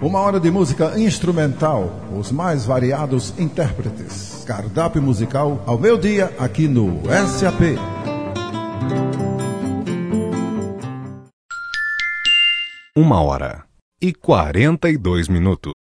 Uma hora de música instrumental, os mais variados intérpretes. Cardápio musical ao meio-dia aqui no SAP. Uma hora e 42 minutos.